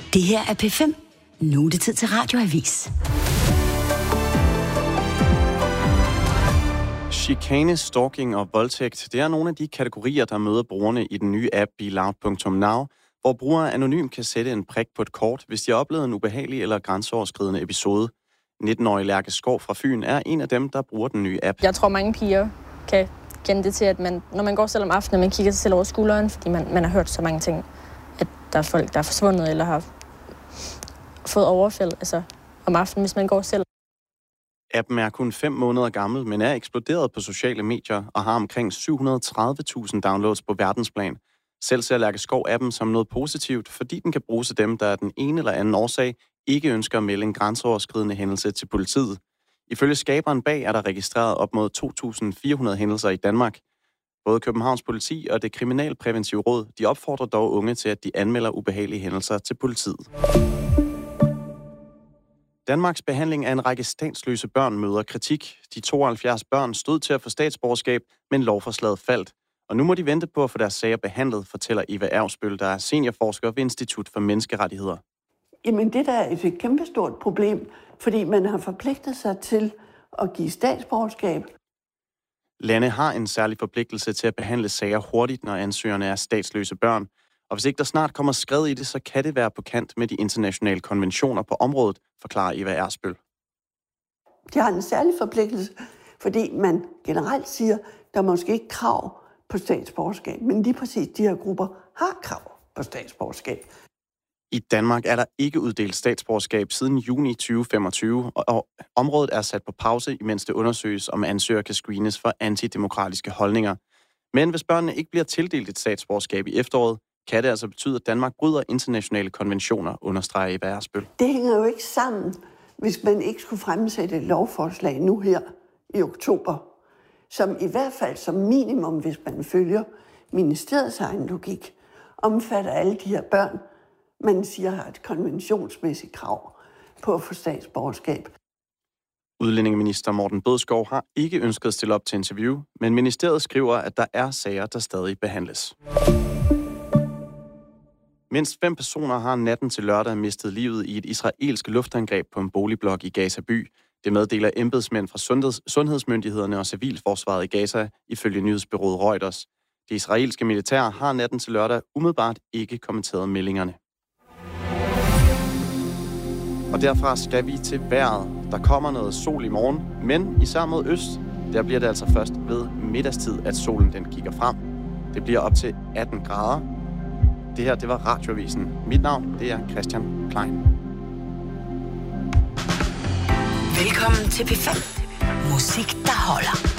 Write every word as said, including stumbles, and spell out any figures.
Det her er P fem. Nu er det tid til Radioavis. Chikane, stalking og voldtægt, det er nogle af de kategorier, der møder brugerne i den nye app beloud punktum now, hvor brugere anonymt kan sætte en prik på et kort, hvis de har oplevet en ubehagelig eller grænseoverskridende episode. nitten-årige Lærke Skov fra Fyn er en af dem, der bruger den nye app. Jeg tror, mange piger kan kende det til, at man, når man går selv om aftenen, man kigger sig selv over skulderen, fordi man, man har hørt så mange ting, at der er folk, der er forsvundet eller har fået overfald altså om aftenen, hvis man går selv. Appen er kun fem måneder gammel, men er eksploderet på sociale medier og har omkring syv hundrede og tredive tusind downloads på verdensplan. Selv ser Lærke Skov appen som noget positivt, fordi den kan bruges af dem, der af den ene eller anden årsag ikke ønsker at melde en grænseoverskridende hændelse til politiet. Ifølge skaberen bag er der registreret op mod to tusind fire hundrede hændelser i Danmark. Både Københavns Politi og det Kriminalpræventive Råd, de opfordrer dog unge til, at de anmelder ubehagelige hændelser til politiet. Danmarks behandling af en række statsløse børn møder kritik. De tooghalvfjerds børn stod til at få statsborgerskab, men lovforslaget faldt. Og nu må de vente på at få deres sager behandlet, fortæller Eva Ervsbøl, der er seniorforsker ved Institut for Menneskerettigheder. Jamen det der er et kæmpestort problem, fordi man har forpligtet sig til at give statsborgerskab. Lande har en særlig forpligtelse til at behandle sager hurtigt, når ansøgerne er statsløse børn. Og hvis ikke der snart kommer skred i det, så kan det være på kant med de internationale konventioner på området, forklarer Eva Ervsbøl. De har en særlig forpligtelse, fordi man generelt siger, der er måske ikke krav på statsborgerskab, men lige præcis de her grupper har krav på statsborgerskab. I Danmark er der ikke uddelt statsborgerskab siden juni tyve femogtyve, og området er sat på pause, imens det undersøges, om ansøgere kan screenes for antidemokratiske holdninger. Men hvis børnene ikke bliver tildelt et statsborgerskab i efteråret, kan det altså betyde, at Danmark bryder internationale konventioner, understreger Eva Ervsbøl. Det hænger jo ikke sammen, hvis man ikke skulle fremsætte et lovforslag nu her i oktober, som i hvert fald som minimum, hvis man følger ministeriets egen logik, omfatter alle de her børn, man siger har et konventionsmæssigt krav på at få statsborgerskab. Udlændingeminister Morten Bødskov har ikke ønsket at stille op til interview, men ministeriet skriver, at der er sager, der stadig behandles. Mindst fem personer har natten til lørdag mistet livet i et israelsk luftangreb på en boligblok i Gaza by. Det meddeler embedsmænd fra sundheds- sundhedsmyndighederne og civilforsvaret i Gaza, ifølge nyhedsbureauet Reuters. Det israelske militær har natten til lørdag umiddelbart ikke kommenteret meldingerne. Og derfra skal vi til vejret. Der kommer noget sol i morgen, men især mod øst, der bliver det altså først ved middagstid, at solen den kigger frem. Det bliver op til atten grader. Det her, det var Radioavisen. Mit navn, det er Christian Klein. Velkommen til P fem. Musik, der holder.